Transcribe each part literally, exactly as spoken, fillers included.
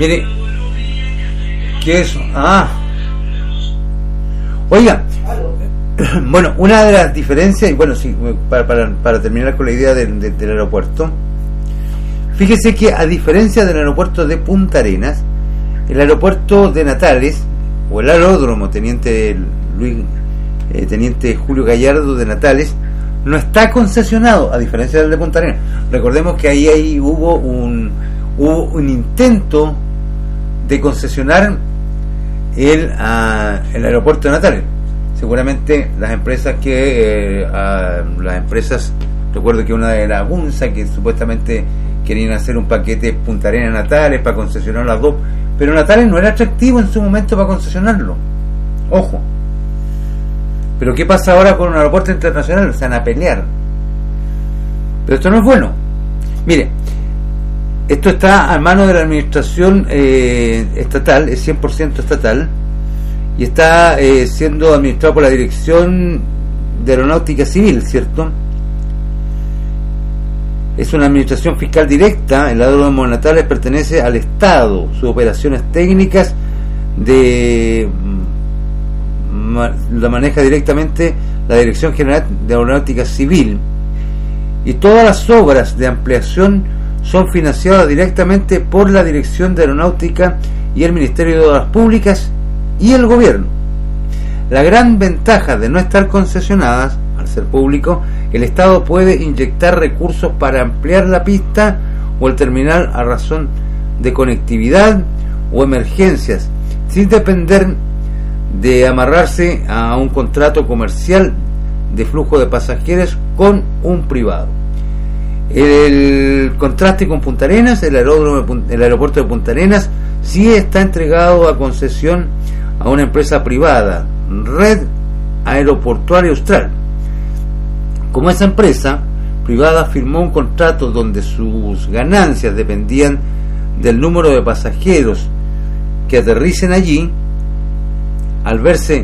Mire, ¿qué es? Ah, oiga, bueno, una de las diferencias, y bueno, sí, para, para, para terminar con la idea del, del, del aeropuerto, fíjese que a diferencia del aeropuerto de Punta Arenas, el aeropuerto de Natales, o el aeródromo Teniente Luis, eh, Teniente Julio Gallardo de Natales, no está concesionado, a diferencia del de Punta Arenas. Recordemos que ahí, ahí hubo un hubo un intento de concesionar el, uh, el aeropuerto de Natales. Seguramente las empresas que eh, uh, las empresas, recuerdo que una era Bunza, que supuestamente querían hacer un paquete Punta Arenas Natales para concesionar las dos, pero Natales no era atractivo en su momento para concesionarlo, ojo. Pero ¿qué pasa ahora con un aeropuerto internacional? Se van a pelear, pero esto no es bueno. Mire, esto está a mano de la administración eh, estatal, es cien por ciento estatal, y está eh, siendo administrado por la Dirección de Aeronáutica Civil, ¿cierto? Es una administración fiscal directa. El aeródromo de Natales pertenece al Estado. Sus operaciones técnicas de ma, la maneja directamente la Dirección General de Aeronáutica Civil, y todas las obras de ampliación son financiadas directamente por la Dirección de Aeronáutica y el Ministerio de Obras Públicas y el gobierno. La gran ventaja de no estar concesionadas, al ser público, el Estado puede inyectar recursos para ampliar la pista o el terminal a razón de conectividad o emergencias, sin depender de amarrarse a un contrato comercial de flujo de pasajeros con un privado. El contraste con Punta Arenas, el aeródromo, el aeropuerto de Punta Arenas sí está entregado a concesión a una empresa privada, Red Aeroportuaria Austral. Como esa empresa privada firmó un contrato donde sus ganancias dependían del número de pasajeros que aterricen allí, al verse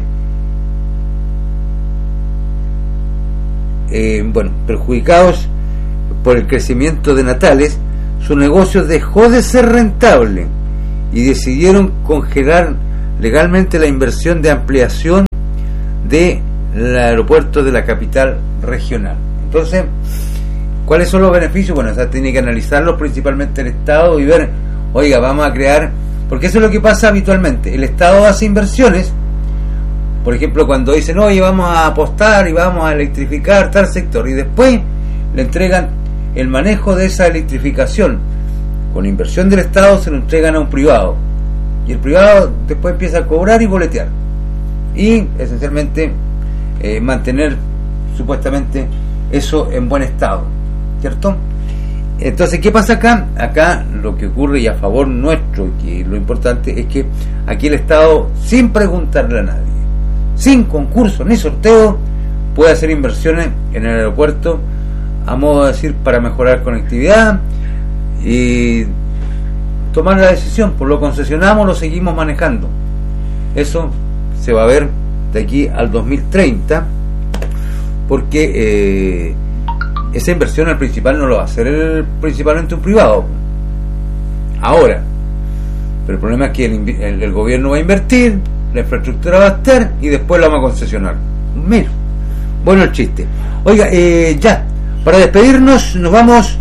eh, bueno, perjudicados por el crecimiento de Natales, su negocio dejó de ser rentable y decidieron congelar legalmente la inversión de ampliación del aeropuerto de la capital regional. Entonces, ¿cuáles son los beneficios? Bueno, o sea, tiene que analizarlos principalmente el Estado y ver, oiga, vamos a crear, porque eso es lo que pasa habitualmente. El Estado hace inversiones, por ejemplo, cuando dicen, oye, vamos a apostar y vamos a electrificar tal sector, y después le entregan el manejo de esa electrificación con inversión del Estado, se lo entregan a un privado, y el privado después empieza a cobrar y boletear, y esencialmente eh, mantener supuestamente eso en buen estado, ¿cierto? Entonces, ¿qué pasa acá? Acá lo que ocurre, y a favor nuestro, que lo importante es que aquí el Estado, sin preguntarle a nadie, sin concurso ni sorteo, puede hacer inversiones en el aeropuerto, a modo de decir, para mejorar conectividad, y tomar la decisión, pues lo concesionamos, lo seguimos manejando. Eso se va a ver de aquí al dos mil treinta, porque eh, esa inversión al principal no lo va a hacer el, principalmente un privado ahora, pero el problema es que el, el, el gobierno va a invertir, la infraestructura va a estar y después la vamos a concesionar. Mira, bueno el chiste. Oiga, eh, ya para despedirnos nos vamos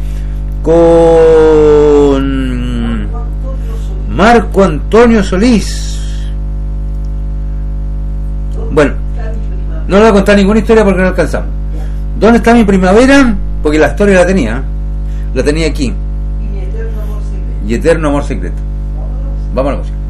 con Marco Antonio Solís. Bueno, no le voy a contar ninguna historia porque no alcanzamos. ¿Dónde está mi primavera? Porque la historia la tenía, la tenía aquí. Y eterno amor secreto. Vamos a la música.